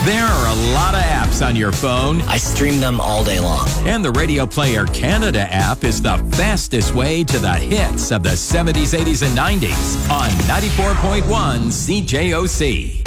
There are a lot of apps on your phone, I stream them all day long. and the Radio Player Canada app is the fastest way to the hits of the 70s, 80s, and 90s on 94.1 CJOC.